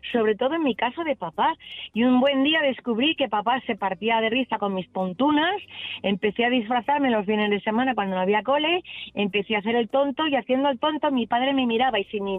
sobre todo en mi caso de papá. Y un buen día descubrí que papá se partía de risa con mis tontunas, empecé a disfrazarme los fines de semana cuando no había cole, empecé a hacer el tonto y haciendo el tonto mi padre me miraba y si mi